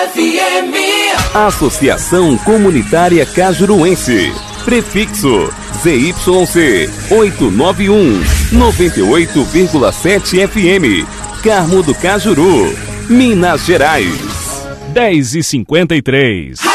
FM. Associação Comunitária Cajuruense. Prefixo ZYC 891 98,7 FM. Carmo do Cajuru, Minas Gerais. 10h53.